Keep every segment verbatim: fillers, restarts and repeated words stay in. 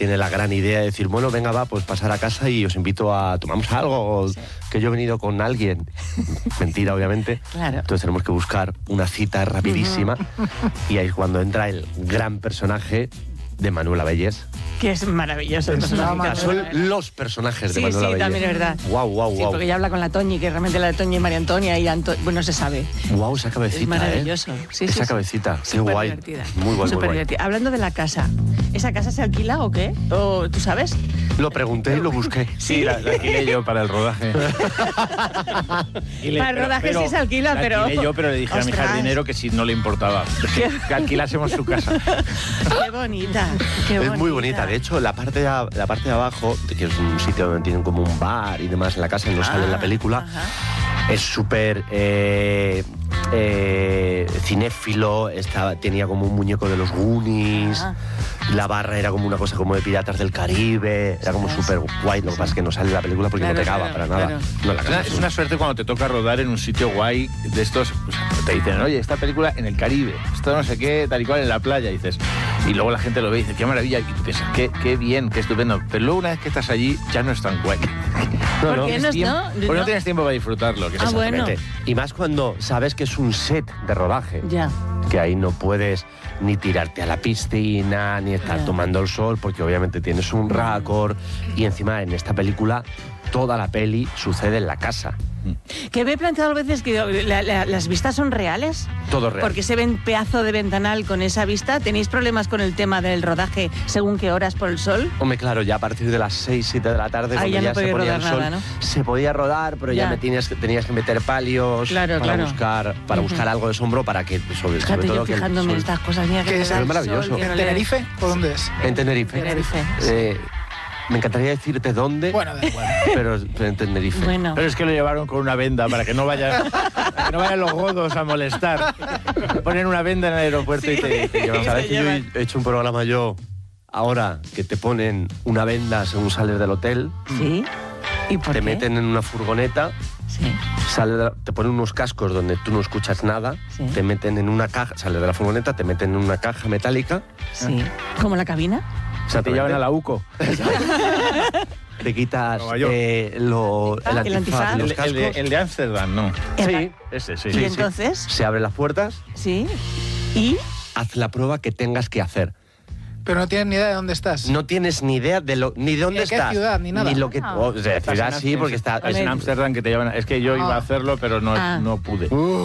tiene la gran idea de decir, bueno, venga, va, pues pasar a casa y os invito a tomamos algo, sí. que yo he venido con alguien. Mentira, obviamente. Claro. Entonces tenemos que buscar una cita rapidísima y ahí es cuando entra el gran personaje de Manuela Bellés. Que es maravilloso. Es una, son los personajes de sí, Manuela sí, Bellés. Sí, también es verdad. Guau, guau, sí, guau. porque ella habla con la Toñi, que realmente la de Toñi y María Antonia y Anto... Bueno, no se sabe. Guau, esa cabecita, es maravilloso. ¿eh? Sí, esa sí, cabecita, sí. qué Súper guay. Divertida. Muy guay, Súper muy guay. divertida. Hablando de la casa, ¿esa casa se alquila o qué? ¿O tú sabes? Lo pregunté y lo busqué. Sí, la, la alquilé yo para el rodaje. Le, para el pero, rodaje pero, sí se alquila, la pero... La alquilé yo, pero le dije Ostras. a mi jardinero que si no le importaba, que, que alquilásemos su casa. Qué bonita, qué bonita. Es muy bonita. De hecho, la parte de, la parte de abajo, que es un sitio donde tienen como un bar y demás en la casa, y no ah, sale en la película, ajá. es súper eh, eh, cinéfilo, estaba, tenía como un muñeco de los Goonies, ajá. la barra era como una cosa como de Piratas del Caribe, era como súper guay. Lo que pasa es que no sale en la película porque claro, no te acaba claro, para nada. Claro. No, la es, una, es una suerte cuando te toca rodar en un sitio guay de estos, pues, te dicen, oye, esta película en el Caribe, esto no sé qué, tal y cual en la playa, y dices, y luego la gente lo ve y dice, qué maravilla, y tú piensas, qué, qué bien, qué estupendo, pero luego una vez que estás allí ya no es tan guay. No, ¿Por no, qué no, tiempo, no, porque no, no tienes tiempo para disfrutarlo. Que ah, bueno. Y más cuando sabes que es un set de rodaje. Ya. Que ahí no puedes ni tirarte a la piscina, ni estar yeah. tomando el sol, porque obviamente tienes un récord. Y encima en esta película, toda la peli sucede en la casa. Que me he planteado a veces que la, la, las vistas son reales. Todo real. Porque se ven pedazo de ventanal con esa vista. ¿Tenéis problemas con el tema del rodaje según qué horas por el sol? Hombre, claro, ya a partir de las seis, siete de la tarde, Ahí cuando ya, ya no se ponía el sol, nada, ¿no? se podía rodar, pero ya, ya me tenías, tenías que meter palios claro, para claro. buscar para uh-huh. buscar algo de sombro para que sobre, Fíjate, sobre todo yo que fijándome en estas cosas, mira que es maravilloso. ¿En Tenerife o dónde es? En Tenerife. Tenerife. Eh, Me encantaría decirte dónde, bueno, da igual. pero, pero en Tenerife. Bueno. Pero es que lo llevaron con una venda para que no vayan, para que no vayan los godos a molestar. Ponen una venda en el aeropuerto sí. y te, te llevan. ¿Sabes que yo he hecho un programa yo ahora que te ponen una venda según sales del hotel? Sí. ¿Y por te qué? meten en una furgoneta. Sí. Sale de la, te ponen unos cascos donde tú no escuchas nada. Sí. Te meten en una caja, sales de la furgoneta, te meten en una caja metálica. Sí. ¿Como la cabina? O sea, te llevan a la UCO. Te quitas eh, lo, el antifaz, el antifaz. los el, cascos. el, de, el de Ámsterdam, ¿no? Sí. Ese, sí. ¿Y sí, entonces? Sí. Se abren las puertas. Sí. ¿Y? Haz la prueba que tengas que hacer. Pero no tienes ni idea de dónde estás. No tienes ni idea de lo, ni de dónde ni de estás. Qué ciudad, ni nada. Ni lo que. Ah. Oh, de ciudad sí, porque está. Es en Ámsterdam que te llevan. Es que yo iba a hacerlo, pero no, ah. no pude. Uh.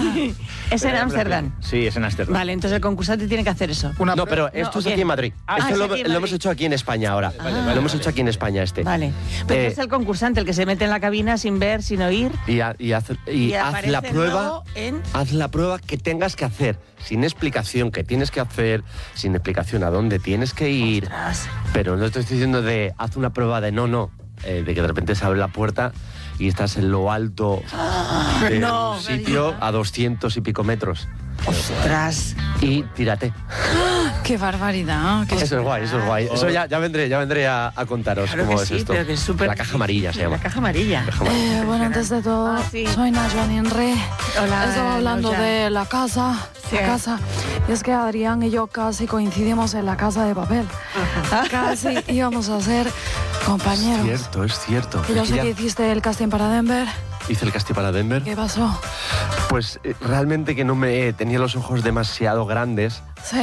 ¿Es en Ámsterdam? Sí, es en Ámsterdam. Vale, entonces el concursante tiene que hacer eso. Una no, pero esto no, es aquí en Madrid. Ah, esto es lo, aquí en lo Madrid. hemos hecho aquí en España ahora. Ah. Vale, vale, lo hemos hecho aquí en España este. Vale. Pero eh, es el concursante el que se mete en la cabina sin ver, sin oír. Y, a, y, haz, y, y haz la prueba. En... Haz la prueba que tengas que hacer. Sin explicación que tienes que hacer, sin explicación a dónde tienes que ir. Ostras. Pero no estoy diciendo de haz una prueba de no, no. Eh, de que de repente se abre la puerta y estás en lo alto ah, de no, un sitio María. a doscientos y pico metros. Ostras. Y tírate. ¡Qué barbaridad! Qué eso es guay, eso es guay. Eso ya, ya vendré, ya vendré a, a contaros claro cómo que es sí, esto. Pero que es super... La caja amarilla se llama. La caja amarilla. La caja amarilla. Eh, bueno, antes de todo, ah, sí. soy Najwa Ninre. Hola. Estaba hablando Noja. de la casa. Sí. La casa. Y es que Adrián y yo casi coincidimos en la Casa de Papel. Ajá. Casi íbamos a ser compañeros. Es cierto, es cierto. Y yo Es sé que que hiciste el casting para Denver. hice el casting para Denver. ¿Qué pasó? Pues eh, realmente que no me tenía los ojos demasiado grandes. Sí.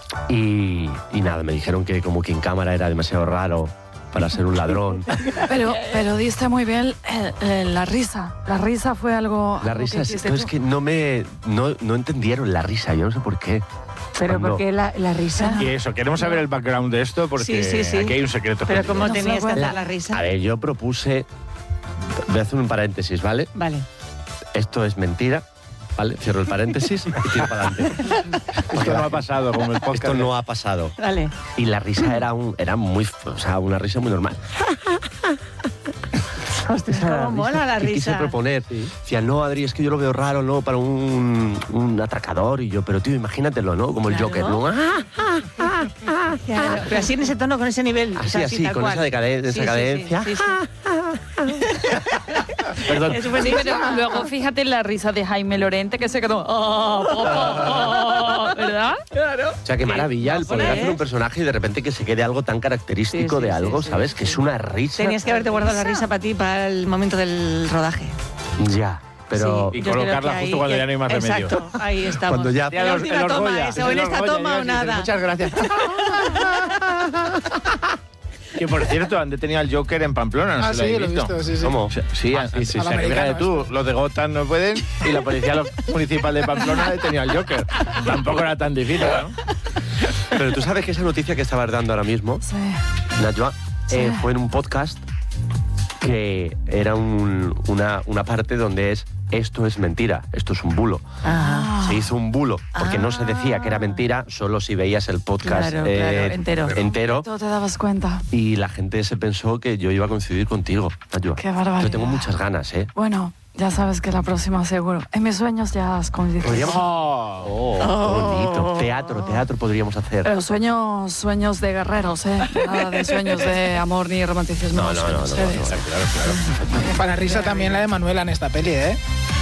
Y, y nada, me dijeron que como que en cámara era demasiado raro para ser un ladrón. Pero, pero diste muy bien el, el, la risa. La risa fue algo. La algo risa, que es, hiciste no, tú. es que no me no, no entendieron la risa, yo no sé por qué. Pero Cuando- ¿por qué la, la risa? Y eso, queremos saber el background de esto porque Sí, sí, sí. aquí hay un secreto. Pero escondido. ¿cómo No se tenías que acuerda. hacer la risa? A ver, yo propuse... Voy a hacer un paréntesis, ¿vale? Vale. Esto es mentira, ¿vale? Cierro el paréntesis y tiro para adelante. Esto no ha pasado como el podcast. Esto no ha pasado. Vale. Y la risa era un era muy... O sea, una risa muy normal. Hostia, cómo mola la que quise risa. proponer. Decía, no, Adri, es que yo lo veo raro, ¿no? Para un, un atracador. Y yo, pero tío, imagínatelo, ¿no? Como el Claro. Joker, ¿no? Claro, pero así en ese tono, con ese nivel. Así, o sea, así, tal con cual. esa, decade- esa Sí, sí, cadencia. sí, sí, sí. Perdón. Es Sí, buenísima. pero luego fíjate la risa de Jaime Lorente que se quedó. "Ah, ah, ah", ¿verdad? Claro. O sea, qué maravilla el poder ¿eh? hacer un personaje y de repente que se quede algo tan característico Sí, sí, de sí, algo, sí, ¿sabes? sí. Que es una risa. Tenías que haberte guardado la risa para ti, para el momento del rodaje. Ya, pero... Sí, Y yo creo colocarla que justo cuando ya no hay más remedio. Exacto, ahí estamos. Cuando ya- En la última toma, eso, en esta toma o nada. Muchas gracias. Que por cierto, han detenido al Joker en Pamplona, no Ah, sé sí, lo lo he habéis visto. visto, sí, sí. ¿Cómo? O sea, sí, Ah, sí, sí. o Al sea, que americano, fíjate tú, los de Gotham no pueden y la policía lo- municipal de Pamplona ha detenido al Joker. Tampoco era tan difícil, ¿no? Pero tú sabes que esa noticia que estabas dando ahora mismo, Sí. Najwa, Sí. eh, fue en un podcast que era un- una, una parte donde es esto es mentira, esto es un bulo. Ah. Se hizo un bulo, porque no se decía que era mentira, solo si veías el podcast Claro, eh, claro, entero. entero. Tú te dabas cuenta. Y la gente se pensó que yo iba a coincidir contigo, Najwa. Qué barbaridad. Yo tengo muchas ganas, ¿eh? Bueno, ya sabes que la próxima seguro. En mis sueños ya has conocido. Podríamos... Oh. Oh, qué bonito. Teatro, teatro podríamos hacer. Pero sueños, sueños de guerreros, ¿eh? Nada de sueños de amor ni romanticismo. No, no, no, no, sueños, no, ¿eh? no. Claro, claro. Para risa también la de Manuela en esta peli, ¿eh?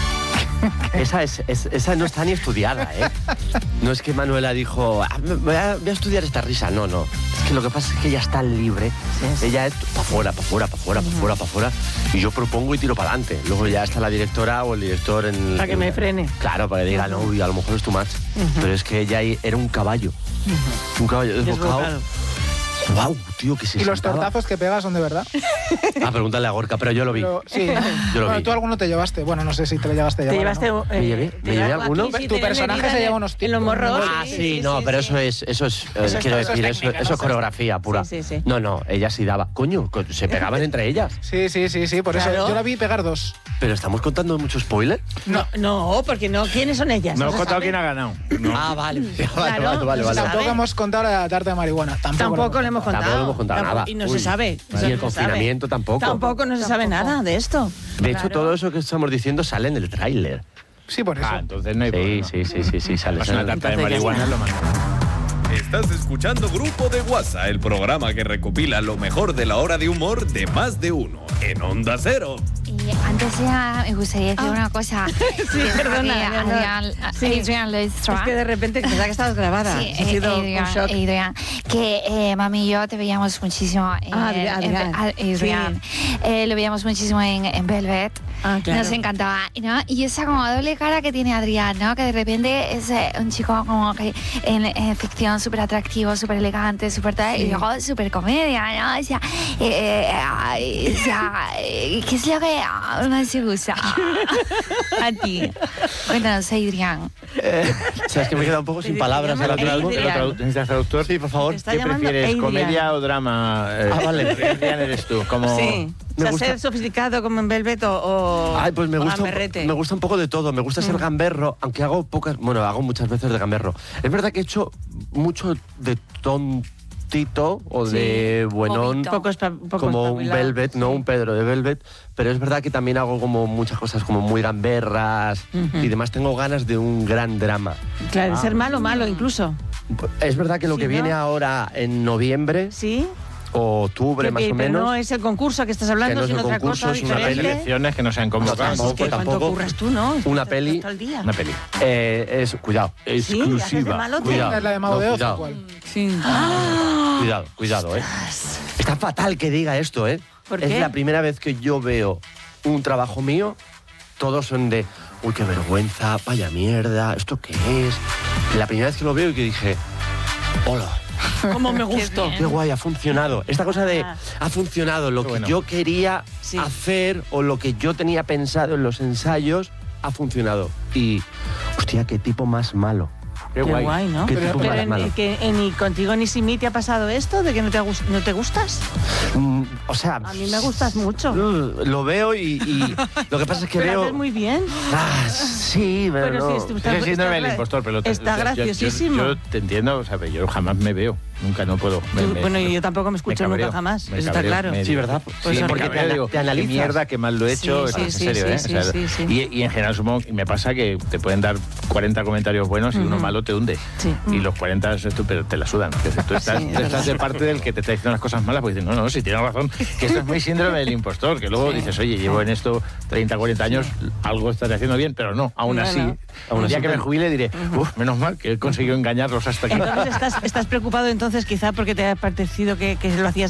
Esa, es, es- esa no está ni estudiada, ¿eh? No es que Manuela dijo, "Ah, me- voy a, voy a estudiar esta risa. No, no. Es que lo que pasa es que ella está libre. sí. Ella es para afuera, para afuera, para afuera, para afuera, para afuera. Y yo propongo y tiro para adelante. Luego ya está la directora o el director en... Para que en- me frene. Claro, para que diga, no, uy, a lo mejor es too much. Pero es que ella ahí era un caballo. Un caballo desbocado. Desbocado. Wow, tío, que se Y los sentaba. tortazos que pegas son de verdad. Ah, pregúntale a Gorka, pero yo lo vi. Pero, sí. Yo lo Bueno, vi. tú alguno te llevaste. Bueno, no sé si te lo llevaste a ¿Te llevar. llevaste ¿no? eh, ¿Me llevé? te ¿Me llevé llevaba alguno? aquí, sí, Tu tenías personaje herida se en- lleva unos En los morros. Ah, sí, sí, no, pero eso es, eso es, eh, Eso es- quiero eso es decir, eso, técnica, eso ¿no? es coreografía pura. Sí, sí, sí. No, no, ella sí daba. Coño, co- se pegaban entre ellas. Sí, sí, sí, sí. Por Claro. eso yo la vi pegar dos. Pero estamos contando mucho spoiler. No, no, porque no. ¿Quiénes son ellas? Me No has se contado sabe. quién ha ganado. No. Ah, vale. vale, Claro, vale, vale, no vale. se sabe. Tampoco hemos contado la tarta de marihuana. Tampoco, Tampoco lo le hemos contado. Tampoco le hemos contado Tampoco- nada. Y no Uy. se sabe. Y Eso el no se sabe. confinamiento tampoco. Tampoco no se sabe Tampoco. nada de esto. De hecho, Claro. todo eso que estamos diciendo sale en el tráiler. Sí, por eso. Ah, entonces no hay Sí, problema. sí, sí, sí, sí, sale. Más sale. una tarta de Entonces ya marihuana es lo más. Estás escuchando Grupo de WhatsApp, el programa que recopila lo mejor de la hora de humor de más de uno en Onda Cero. Y antes ya me gustaría decir una cosa. Sí, perdona, Adrián, Leonor. Adrián, Sí. Adrián Leistra. Es que de repente pensaba que estabas grabada. Sí, ha sido Adrián, un shock. Adrián, que eh, mami y yo te veíamos muchísimo en, Ah, Adrián, en- Adrián. a- Adrián. Eh, lo veíamos muchísimo en, en Velvet. Ah, claro. Nos encantaba, ¿no? Y esa como doble cara que tiene Adrián, ¿no? Que de repente es eh, un chico como que en, en ficción súper atractivo, súper elegante, súper tal, y luego súper comedia, ¿no? O sea, eh, eh, ay, o sea, eh, ¿qué es lo que ah, más te gusta a ti? Cuéntanos, Adrián. Eh, o sea, es que me he quedado un poco sin Te palabras llaman ahora mismo. Adrián. ¿El otro- ¿Necesitas traductor? Sí, por favor. Te está ¿Qué llamando prefieres, Adrián. comedia o drama? Eh, Ah, vale. ¿Qué Adrián eres tú? Como... Sí. O Me sea, gusta- ser sofisticado como en Velvet o, o Ay, pues me o gusta, un, gamberrete. me gusta un poco de todo. Me gusta ser gamberro, aunque hago pocas, bueno, hago muchas veces de gamberro. Es verdad que he hecho mucho de tontito o Sí, de buenón, bobito. Poco espa- poco como un espabilado, Velvet, no sí. un Pedro de Velvet. Pero es verdad que también hago como muchas cosas como muy gamberras y demás. Tengo ganas de un gran drama. Claro, ser malo, malo incluso. Es verdad que lo Sí, que ¿no? viene ahora en noviembre ¿Sí? o octubre Que- más que- o pero menos. no es el concurso que estás hablando, Que no es sino el otra concurso, cosa es una Las diferente. elecciones que no se han convocado. Tampoco, Es que ¿cuánto tampoco. curras tú, no? Una Estás peli. todo el día. Una peli. Eh, es, cuidado, ¿Sí? ¿Haces de exclusiva. malote? Cuidado, Es la de Mago no, de Oz, cuidado. ¿o cuál? Sí. Cuidado, cuidado, ¿eh? Está fatal que diga esto, ¿eh? ¿Por es qué? la primera vez que yo veo un trabajo mío, todos son de, uy, qué vergüenza, vaya mierda, ¿esto qué es? La primera vez que lo veo y que dije, hola, ¿Cómo me gustó? qué guay, ha funcionado. Esta cosa de, Ah. ha funcionado, lo Qué que bueno. yo quería Sí. hacer o lo que yo tenía pensado en los ensayos, ha funcionado. Y, hostia, qué tipo más malo. Qué Qué guay. guay, ¿no? Qué Pero, tipo más en- malo. que en- ni contigo ni sin mí te ha pasado esto de que no te, gus- no te gustas. Mm, o sea... A mí me gustas mucho. uh, Lo veo y, y lo que pasa es que Pero veo... haces muy bien. Ah, sí, pero, Pero no. sí, estu- está- Sigue síndrome está del gra- impostor, pero... está yo- yo- graciosísimo. Yo, yo te entiendo, o sea, pero yo jamás me veo. Nunca, no puedo. Me- Tú- me- bueno, yo tampoco me escucho cabreo, nunca jamás, me eso está cabreo, claro. me- Sí, ¿verdad? Sí, Pues porque porque te, te ana- digo, te analizas. qué mierda, qué mal lo he hecho. Sí, en sí, serio, sí, ¿eh? sí, O sea, sí, sí. Y, y en general supongo, y me pasa que te pueden dar cuarenta comentarios buenos y uno malo te hunde. Sí. Y los cuarenta es tú, pero te la sudan. Que Tú estás, Sí, es tú estás verdad. de parte del que te está diciendo las cosas malas, pues dices, no, no, si tienes razón, que esto es muy síndrome del impostor, que luego Sí. dices, oye, llevo en esto treinta, cuarenta años, algo estaré haciendo bien, pero no, aún No, así, no. aún así que me jubile diré, uff, menos mal que he conseguido engañarlos hasta aquí. Entonces estás, estás preocupado entonces quizá porque te ha parecido que, que lo hacías